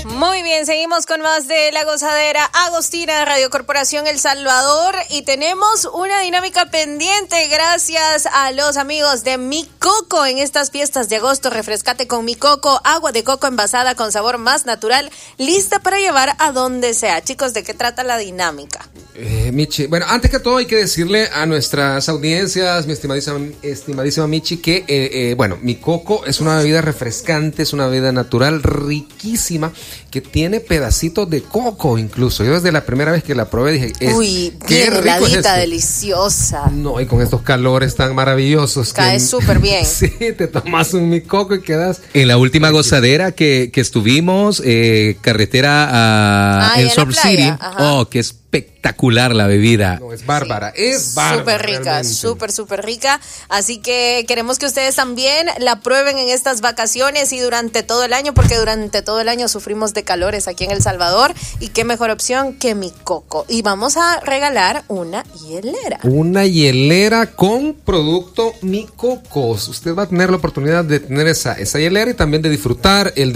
Muy bien, seguimos con más de La Gozadera Agostina de Radio Corporación El Salvador y tenemos una dinámica pendiente gracias a los amigos de Mi Coco en estas fiestas de agosto. Refrescate con Mi Coco, agua de coco envasada con sabor más natural, lista para llevar a donde sea. Chicos, ¿de qué trata la dinámica? Michi, bueno, antes que todo hay que decirle a nuestras audiencias, mi estimadísima Michi, que bueno, Mi Coco es una bebida refrescante, es una bebida natural, riquísima, que tiene pedacitos de coco incluso. Yo desde la primera vez que la probé dije, uy, qué heladita, deliciosa. No, y con estos calores tan maravillosos. Cae súper bien. Sí, te tomas un Mi Coco y quedas... En la última gozadera que estuvimos, carretera a El Surf City, qué espectacular la bebida. No, es bárbara, sí, es bárbara. Súper rica, súper rica. Así que queremos que ustedes también la prueben en estas vacaciones y durante todo el año, porque durante todo el año sufrimos de calores aquí en El Salvador. Y qué mejor opción que Mi Coco. Y vamos a regalar una hielera. Una hielera con producto Mi Coco. Usted va a tener la oportunidad de tener esa hielera y también de disfrutar la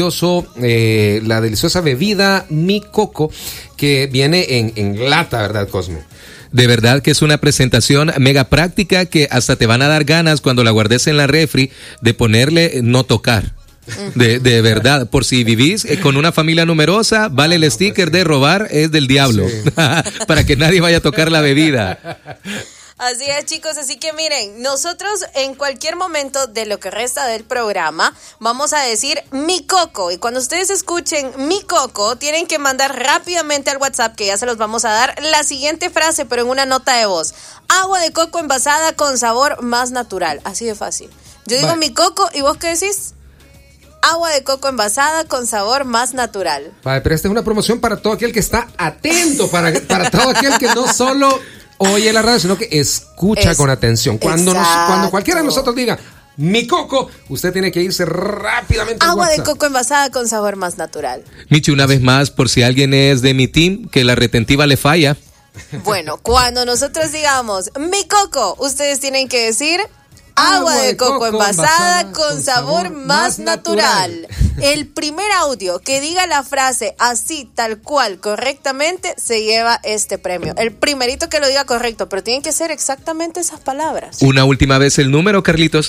deliciosa bebida Mi Coco, que viene en lata, ¿verdad, Cosme? De verdad que es una presentación mega práctica que hasta te van a dar ganas cuando la guardes en la refri de ponerle no tocar. De verdad, por si vivís con una familia numerosa, vale el sticker de robar es del diablo, sí. Para que nadie vaya a tocar la bebida. Así es, chicos, así que miren, nosotros en cualquier momento de lo que resta del programa vamos a decir Mi Coco, y cuando ustedes escuchen Mi Coco tienen que mandar rápidamente al WhatsApp, que ya se los vamos a dar, la siguiente frase, pero en una nota de voz: agua de coco envasada con sabor más natural. Así de fácil. Yo digo Mi Coco y ¿vos qué decís? Agua de coco envasada con sabor más natural. Vale, pero esta es una promoción para todo aquel que está atento, para todo aquel que no solo oye la radio, sino que escucha con atención. Cuando cualquiera de nosotros diga Mi Coco, usted tiene que irse rápidamente al agua WhatsApp. De coco envasada con sabor más natural. Michi, una vez más, por si alguien es de mi team, que la retentiva le falla. Bueno, cuando nosotros digamos Mi Coco, ustedes tienen que decir agua de coco envasada con sabor más natural. El primer audio que diga la frase así, tal cual, correctamente, se lleva este premio. El primerito que lo diga correcto, pero tienen que ser exactamente esas palabras. Una última vez el número, Carlitos.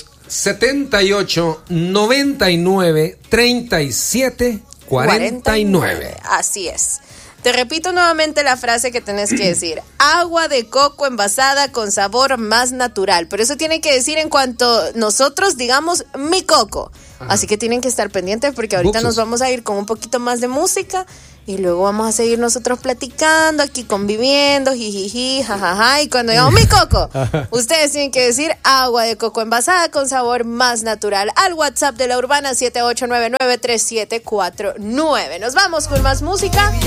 78 99 37 49. Así es. Te repito nuevamente la frase que tenés que decir: agua de coco envasada con sabor más natural. Pero eso tiene que decir en cuanto nosotros digamos Mi Coco. Ajá. Así que tienen que estar pendientes porque ahorita nos vamos a ir con un poquito más de música y luego vamos a seguir nosotros platicando aquí, conviviendo, jijiji, jajaja. Y cuando digamos Mi Coco, ustedes tienen que decir agua de coco envasada con sabor más natural al WhatsApp de La Urbana 78993749. Nos vamos con más música.